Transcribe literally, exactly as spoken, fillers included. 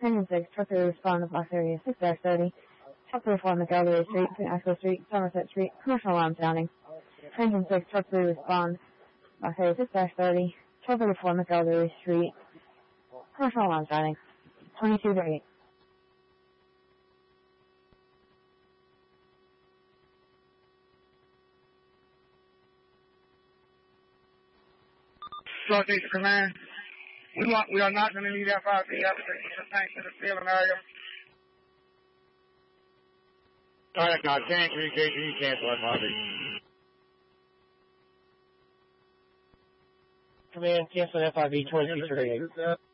Engine six, truck three, respond to box area six dash thirty. Truck three, four, McElderry Street, between Axel Street, Somerset Street, commercial alarm sounding. Engine six, truck three, respond, box area six dash thirty. Truck three, four, McElderry Street, commercial alarm sounding. twenty-two to eight. Southeast Command. We want, we are not going to need F I V up to the tank to the ceiling area. Alright, God, send communication, you cancel F I V. Command, cancel F I V twenty-three.